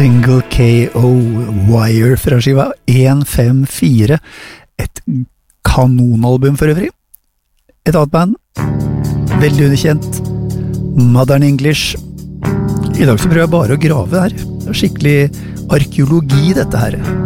Single KO Wire fra skiva 154, et kanonalbum for øvrig. Et annet band, veldig underkjent, Modern English. I dag så prøver jeg bare å grave her. Det er skikkelig arkeologi dette her.